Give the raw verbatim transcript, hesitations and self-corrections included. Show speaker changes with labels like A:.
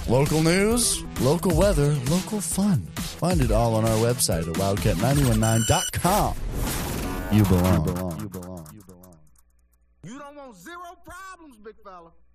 A: Local news, local weather, local fun. Find it all on our website at wildcat nine one nine dot com. You belong. You belong. You belong. You belong.
B: You don't want zero problems, big fella.